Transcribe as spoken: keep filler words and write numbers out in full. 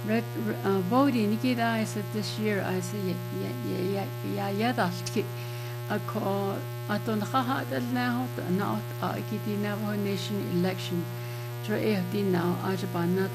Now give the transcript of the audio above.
Red uh, voting nikita is this year as ya ya ya ya dalki ako aton khahadal na hot na a kiti Navajo Nation election tro e di now ajabana